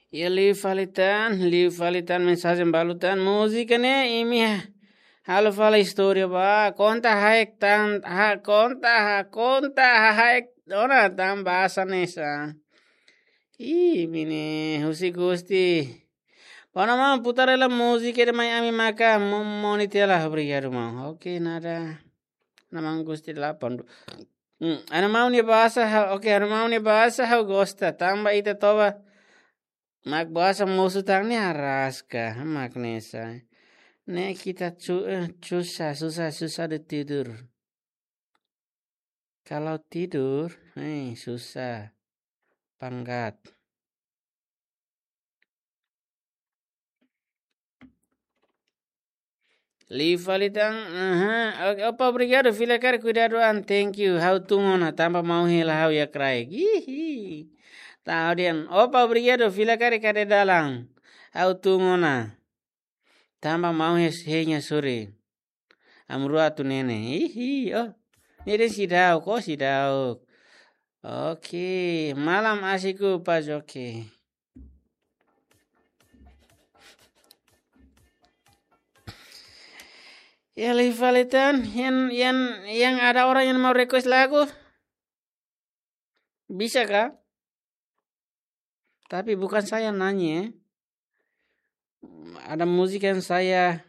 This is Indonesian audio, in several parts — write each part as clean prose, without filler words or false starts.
Ya liu falitan mensagem balutan musikane imi halo fala história ba conta haek tan conta haek ora tan bahasa nesa. Mine husi gusti. Panama putarela música de Miami maka monitela obrigado mau. Oke nada. Namang gusti la pandu. Ana mau ni bahasa oke ana mau ni bahasa gosta tamba ita toba. Mak bahasa musuh tang ni araska maknesa. Ne kita susah de tidur. Kalau tidur, susah. Panggat. Livalitang, apa obrigado, filha cara cuidado an, thank you, how tungona, tampa mau hila how ya cry. Hihi. Tahu dia, opa obrigado, filha cara kade dalang, how tungona, tampa mau henya sore. Amrua tu nene, hihi, oh, nede sidau, kok sidau. Oke, malam asiku Pak Joki. Ya Livalitan, yang ada orang yang mau request lagu, bisa kah? Tapi bukan saya nanya. Ada musik yang saya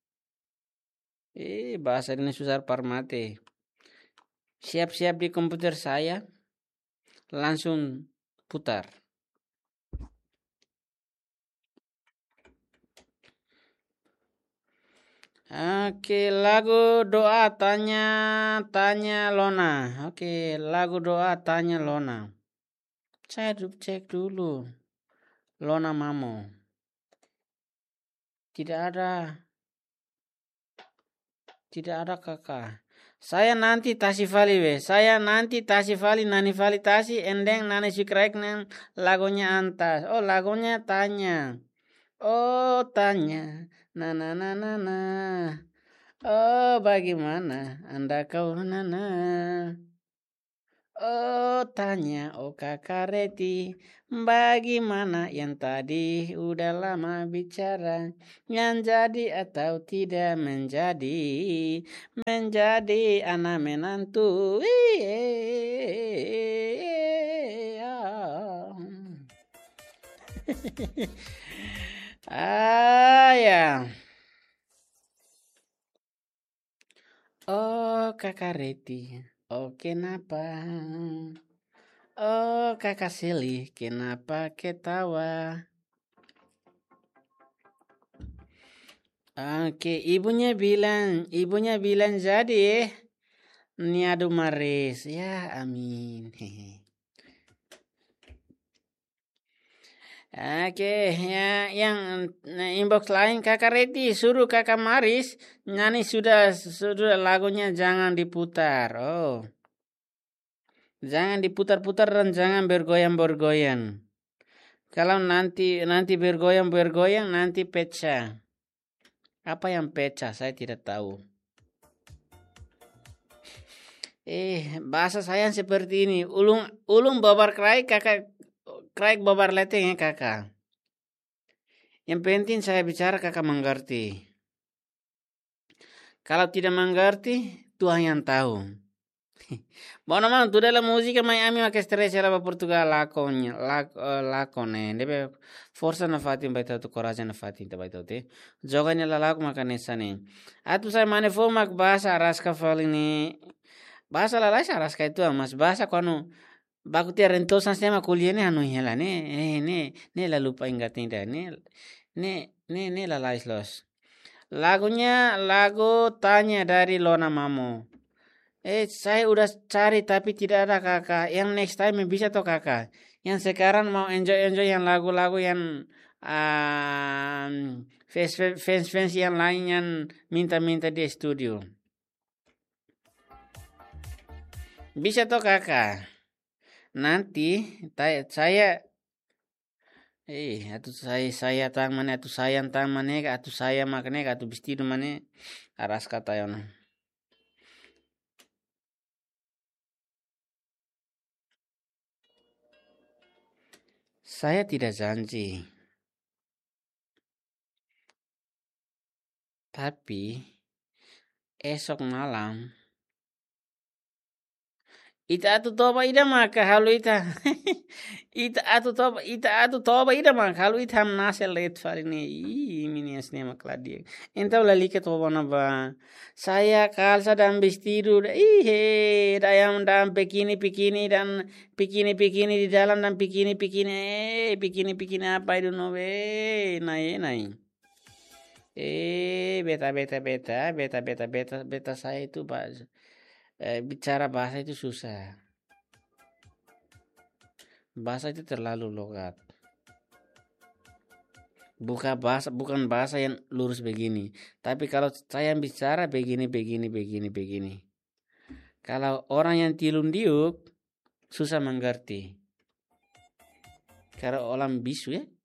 bahasa ini susah parmate. Siap-siap di komputer saya langsung putar. Oke, lagu doa tanya Lona. Oke, lagu doa tanya Lona. Saya cek dulu. Lona Mamo. Tidak ada kakak. Saya nanti tasi vali we. Saya nanti tasi vali nani vali tasi endeng nani sukrek neng lagunya antas. Oh lagunya tanya. Oh tanya. Na. Oh bagaimana Anda kau nana. Oh tanya oh kakak Reti, bagaimana yang tadi udah lama bicara, yang jadi atau tidak menjadi anak menantu. Ya. Oh kakak Reti, oh kenapa? Oh kakak Seli, kenapa ketawa? Oke, ibunya bilang jadi niadu maris. Ya amin. Oke, ya yang inbox lain kakak Reti suruh kakak Maris nyanyi sudah lagunya jangan diputar. Oh. Jangan diputar-putar dan jangan bergoyang-bergoyang. Kalau nanti bergoyang nanti pecah. Apa yang pecah? Saya tidak tahu. Bahasa saya seperti ini. Ulung babar kraik kakak kraik babar leteng ya kakak. Yang penting saya bicara kakak mengerti. Kalau tidak mengerti, Tuhan yang tahu. Bono man tu dalam musika Miami ma che stress era Portugal lakone debe forza na fatin baita tu coraggio na fatin te baita te joganya la laku maka nesane atu saya mane fo mak bahasa raska falini bahasa la laisa raska itu mas bahasa kono baku tia rentosan sema kuliene anu hela ne la lupa ingat tidak ne la lais los lagunya lagu tanya dari Lona Mamo. Saya udah cari tapi tidak ada kakak. Yang next time bisa toh kakak. Yang sekarang mau enjoy yang lagu-lagu yang fans yang lain yang minta-minta di studio. Bisa toh kakak. Nanti saya atu saya tang mana atu sayang tang mana atu saya makne atu vestido mana aras kata yana. Saya tidak janji. Tapi esok malam ita atu toba ida maka halu ita ita atu toba ida maka halu ita ham nasel let farine mini asne makladia enta lalike toba na ba saya kalsa dan vestido dayam dan pikini dan pikini di dalam dan pikini pikini apa itu no nai beta saya itu bicara bahasa itu susah. Bahasa itu terlalu logat. Bukan bahasa yang lurus begini. Tapi kalau saya bicara begini. Kalau orang yang tilun diuk susah mengerti. Kalau orang bisu ya,